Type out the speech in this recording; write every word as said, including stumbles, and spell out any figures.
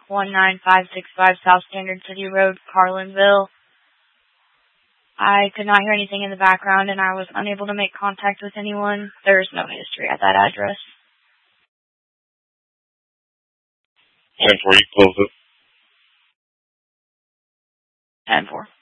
one nine five six five South Standard City Road, Carlinville. I could not hear anything in the background, and I was unable to make contact with anyone. There's no history at that address. ten four, you close it. ten four.